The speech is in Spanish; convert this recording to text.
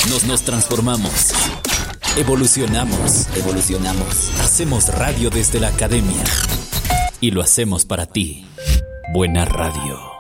Nos transformamos. Evolucionamos. Hacemos radio desde la academia. Y lo hacemos para ti. Buena radio.